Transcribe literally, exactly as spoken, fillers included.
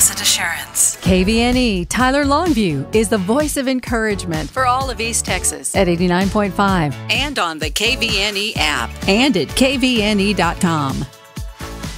Blessed Assurance. K V N E Tyler Longview is the voice of encouragement for all of East Texas at eighty-nine point five And on the K V N E app. and at K V N E dot com.